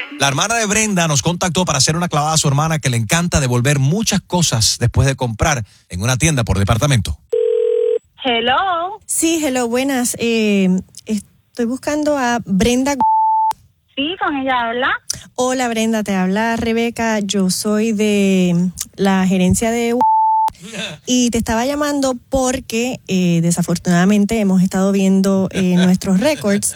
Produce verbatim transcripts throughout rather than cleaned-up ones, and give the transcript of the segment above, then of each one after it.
La hermana de Brenda nos contactó para hacer una clavada a su hermana que le encanta devolver muchas cosas después de comprar en una tienda por departamento. Hello. Sí, hello, buenas. Eh, estoy buscando a Brenda. Sí, con ella habla. Hola, Brenda, te habla Rebeca. Yo soy de la gerencia de... Y te estaba llamando porque eh, desafortunadamente hemos estado viendo eh, nuestros récords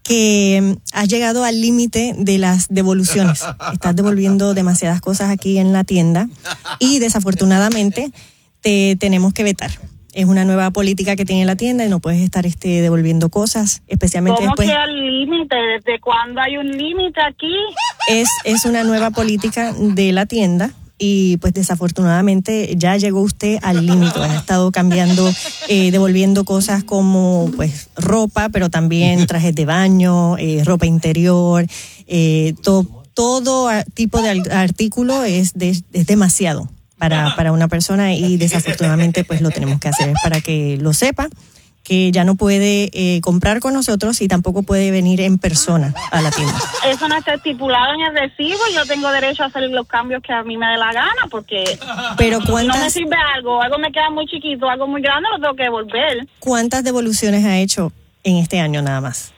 que eh, has llegado al límite de las devoluciones. Estás devolviendo demasiadas cosas aquí en la tienda y desafortunadamente te tenemos que vetar. Es una nueva política que tiene la tienda y no puedes estar este, devolviendo cosas, especialmente ¿Cómo después. que al límite? ¿Desde cuándo hay un límite aquí? Es, es una nueva política de la tienda. Y pues desafortunadamente ya llegó usted al límite. Ha estado cambiando, eh, devolviendo cosas como pues ropa, pero también trajes de baño, eh, ropa interior, eh, to, todo tipo de artículo es, de, es demasiado para, para una persona y desafortunadamente pues lo tenemos que hacer. Es para que lo sepa, que ya no puede eh, comprar con nosotros y tampoco puede venir en persona a la tienda. Eso no está estipulado en el recibo y yo tengo derecho a hacer los cambios que a mí me dé la gana porque Pero ¿cuántas, no me sirve algo, algo me queda muy chiquito, algo muy grande lo tengo que devolver. ¿Cuántas devoluciones ha hecho en este año nada más?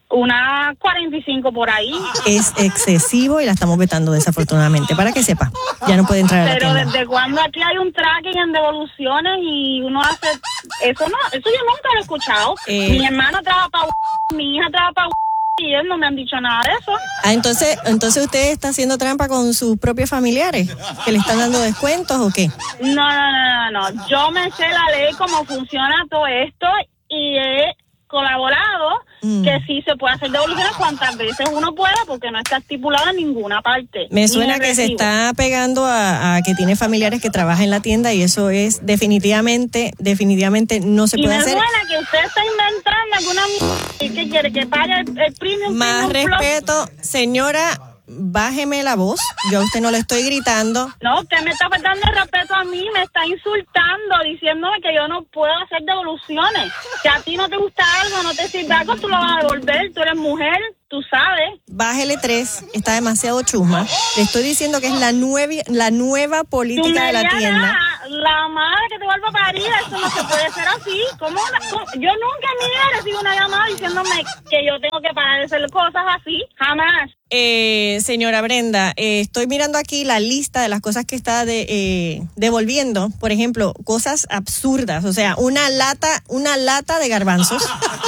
Una cuarenta y cinco por ahí. Es excesivo y la estamos vetando desafortunadamente, para que sepa. Ya no puede entrar a la Pero tienda. desde cuando aquí hay un tracking en devoluciones y uno hace... Eso no, eso yo nunca lo he escuchado. Eh... Mi hermano trabaja para... Mi hija trabaja para... Y él no me han dicho nada de eso. Ah, entonces, entonces usted está haciendo trampa con sus propios familiares, que le están dando descuentos o qué? No, no, no, no, no. Yo me sé la ley, cómo funciona todo esto y he colaborado mm. que sí se puede hacer devoluciones cuantas veces uno pueda porque no está estipulado en ninguna parte. Me suena que se está pegando a, a que tiene familiares que trabajan en la tienda y eso es definitivamente, definitivamente no se y puede me hacer. Y me suena que usted está inventando alguna m****. ¿Qué quiere? ¿Que pague el, el premium? Más premium respeto, plus? Señora, bájeme la voz. Yo a usted no le estoy gritando. No, usted me está faltando el respeto a mí, me está insultando, diciéndome que yo no puedo hacer devoluciones. Que a ti no te gusta algo, no te sirve algo, tú lo vas a devolver. Tú eres mujer, tú sabes. Bájele tres, está demasiado chusma. Le estoy diciendo que es la, nueve, la nueva política de la tienda. La madre que te vuelva a parir, eso no se puede hacer así. ¿Cómo, cómo? Yo nunca en mi vida recibo una llamada diciéndome que yo tengo que pagar de hacer cosas así, jamás. Eh, señora Brenda, eh, estoy mirando aquí la lista de las cosas que está de, eh, devolviendo. Por ejemplo, cosas absurdas. O sea, una lata, una lata de garbanzos,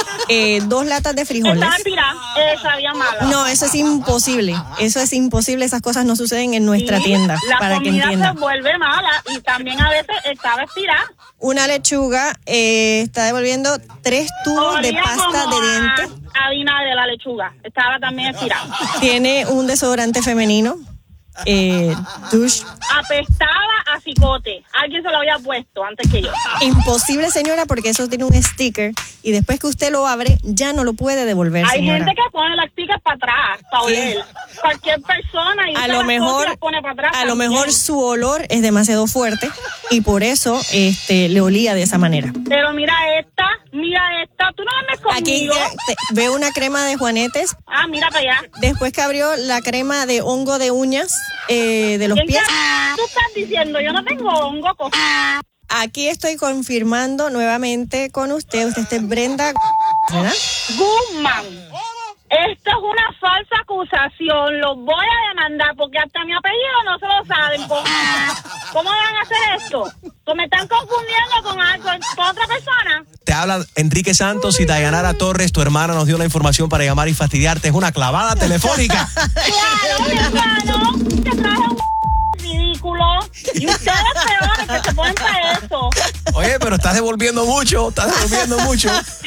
eh, dos latas de frijoles. Estaba tirada, esa había mala. No, eso es imposible. Eso es imposible. Esas cosas no suceden en nuestra sí, tienda. La para que comida entienda. se vuelve mala y también a veces estaba estirada. Una lechuga, eh, está devolviendo tres tubos Olía de pasta de dientes. A vinagre de la lechuga, estaba también estirada. Tiene un desodorante femenino, eh, douche. Apestaba a cicote. Alguien se lo había puesto antes que yo. Imposible, señora, porque eso tiene un sticker y después que usted lo abre ya no lo puede devolver, Hay señora. gente que pone las stickers para atrás, para oler. Cualquier persona y a lo mejor, las pone para atrás. a lo también. mejor su olor es demasiado fuerte y por eso este le olía de esa manera. Pero mira esta, mira esta, tú no andas conmigo. Aquí te, veo una crema de juanetes. Ah, mira para allá. Después que abrió la crema de hongo de uñas eh, de los ¿Quién pies. Te, tú estás diciendo, yo no tengo hongo. Co- Aquí estoy confirmando nuevamente con usted. Usted es Brenda, ¿verdad? Guzmán. Esto es una falsa acusación. Los voy a demandar porque hasta mi apellido no se lo saben. ¿Cómo, ¿Cómo van a hacer esto? ¿Pues me están confundiendo con, algo, con otra persona? Te habla Enrique Santos y Dayanara Torres. Tu hermana nos dio la información para llamar y fastidiarte. Es una clavada telefónica. Claro, mi hermano. Que traje un ridículo. Y ustedes peores que se ponen para eso. Oye, pero estás devolviendo mucho. Estás devolviendo mucho.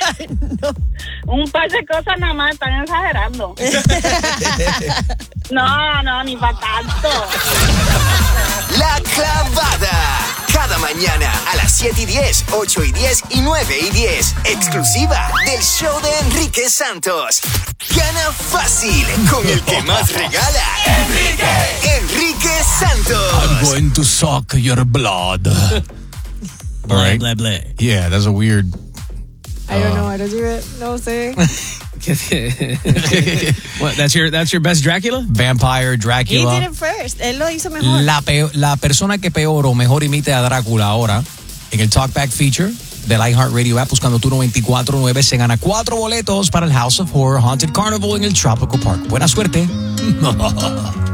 No. Un par de cosas nada más, están exagerando. No, no, ni para tanto. La Clavada. Cada mañana a las siete y diez, ocho y diez y nueve y diez. Exclusiva del show de Enrique Santos. Gana fácil con el que más regala. ¡Enrique! ¡Enrique Santos! I'm going to suck your blood. All right. Blah, blah, blah. Yeah, that's a weird... I don't know how to do it. No sé. What, that's your that's your best Dracula? Vampire, He Dracula. did it first. Él lo hizo mejor. La, peor, la persona que peor o mejor imite a Drácula ahora en el Talkback Feature del iHeartRadio app buscando Turno veinticuatro nueve se gana cuatro boletos para el House of Horror Haunted Carnival en el Tropical Park. Buena suerte.